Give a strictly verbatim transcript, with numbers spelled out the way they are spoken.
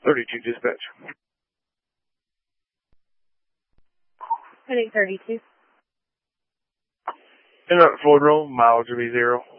thirty-two dispatch. Heading thirty-two. In that Floyd Road, mileage will be zero.